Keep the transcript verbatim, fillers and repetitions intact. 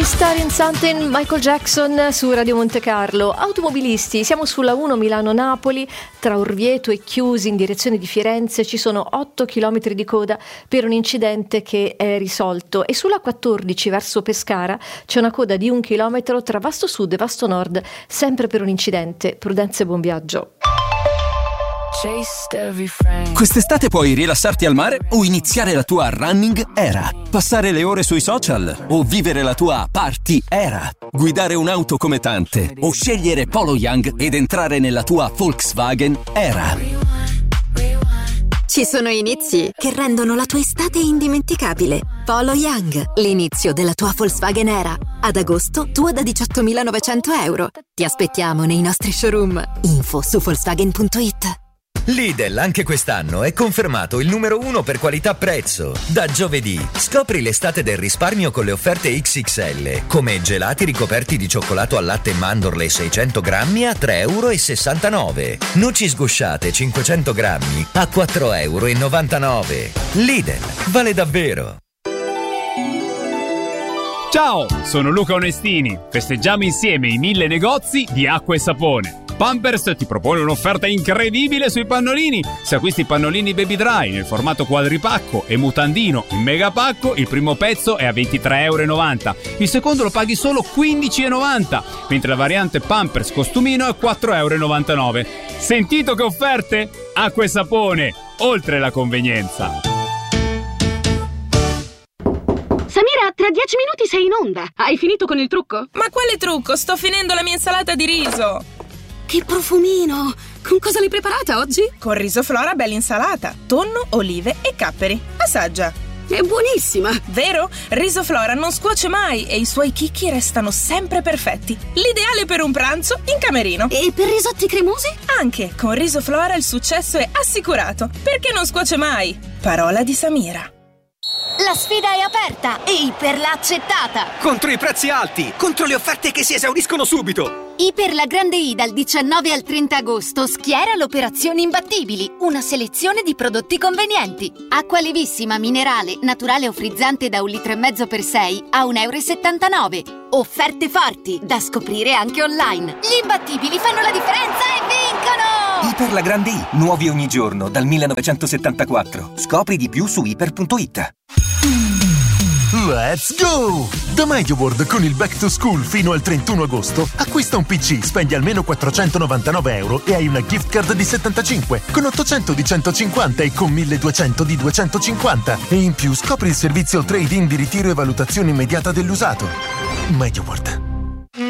Starting Something, Michael Jackson su Radio Monte Carlo. Automobilisti, siamo sulla uno Milano-Napoli, tra Orvieto e Chiusi in direzione di Firenze ci sono otto chilometri di coda per un incidente che è risolto, e sulla quattordici verso Pescara c'è una coda di un chilometro tra Vasto Sud e Vasto Nord, sempre per un incidente. Prudenza e buon viaggio. Quest'estate puoi rilassarti al mare o iniziare la tua running era, passare le ore sui social o vivere la tua party era, guidare un'auto come tante o scegliere Polo Young ed entrare nella tua Volkswagen era. Ci sono inizi che rendono la tua estate indimenticabile. Polo Young, l'inizio della tua Volkswagen era. Ad agosto, tua da diciottomilanovecento euro. Ti aspettiamo nei nostri showroom. Info su Volkswagen punto it. Lidl anche quest'anno è confermato il numero uno per qualità-prezzo. Da giovedì scopri l'estate del risparmio con le offerte X X L, come gelati ricoperti di cioccolato al latte e mandorle seicento grammi a tre virgola sessantanove euro, noci sgusciate cinquecento grammi a quattro virgola novantanove euro. Lidl, vale davvero! Ciao, sono Luca Onestini. Festeggiamo insieme i mille negozi di acqua e sapone. Pampers ti propone un'offerta incredibile sui pannolini. Se acquisti pannolini Baby Dry nel formato quadripacco e mutandino in megapacco, il primo pezzo è a ventitré virgola novanta euro, il secondo lo paghi solo quindici virgola novanta euro, mentre la variante Pampers costumino è quattro virgola novantanove euro. Sentito che offerte? Acqua e sapone, oltre la convenienza. Samira, tra dieci minuti sei in onda. Hai finito con il trucco? Ma quale trucco? Sto finendo la mia insalata di riso. Che profumino! Con cosa l'hai preparata oggi? Con riso Flora bella insalata, tonno, olive e capperi. Assaggia. È buonissima! Vero? Riso Flora non scuoce mai e i suoi chicchi restano sempre perfetti. L'ideale per un pranzo in camerino. E per risotti cremosi? Anche con Riso Flora il successo è assicurato, perché non scuoce mai. Parola di Samira. La sfida è aperta e Iper l'ha accettata! Contro i prezzi alti, contro le offerte che si esauriscono subito! Iper la Grande I dal diciannove al trenta agosto schiera l'operazione Imbattibili, una selezione di prodotti convenienti. Acqua levissima, minerale, naturale o frizzante da un litro e mezzo per sei a un euro e settantanove. Offerte forti, da scoprire anche online. Gli imbattibili fanno la differenza e vincono! Iper la Grande I, nuovi ogni giorno, dal millenovecentosettantaquattro. Scopri di più su iper punto it. Let's go! Da MediaWorld con il Back to School fino al trentuno agosto acquista un P C, spendi almeno quattrocentonovantanove euro e hai una gift card di settantacinque, con ottocento di centocinquanta e con milleduecento di duecentocinquanta, e in più scopri il servizio trade-in di ritiro e valutazione immediata dell'usato. MediaWorld.